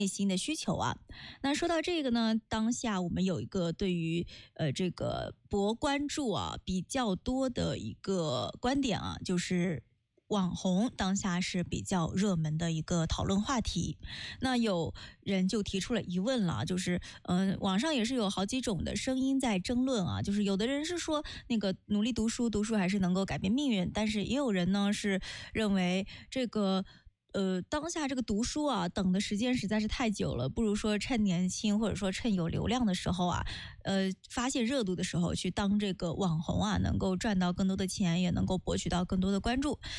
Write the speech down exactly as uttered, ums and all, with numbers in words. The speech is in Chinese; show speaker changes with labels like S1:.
S1: 内心的需求啊。那说到这个呢，当下我们有一个对于呃这个博关注啊比较多的一个观点啊，就是网红当下是比较热门的一个讨论话题。那有人就提出了疑问了，就是嗯、呃，网上也是有好几种的声音在争论啊，就是有的人是说那个努力读书，读书还是能够改变命运，但是也有人呢是认为这个呃，当下这个读书啊，等的时间实在是太久了，不如说趁年轻，或者说趁有流量的时候啊，呃，发现热度的时候去当这个网红啊，能够赚到更多的钱，也能够博取到更多的关注。